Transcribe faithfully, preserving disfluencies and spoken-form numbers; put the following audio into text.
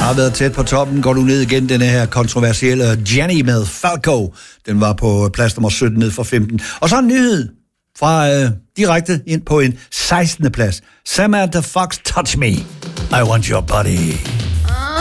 Har været tæt på toppen, går du ned igen, denne her kontroversielle Jenny med Falco. Den var på plads nummer sytten ned for femten. Og så en nyhed fra øh, direkte ind på en sekstende plads. Samantha Fox, Touch Me. I Want Your Body.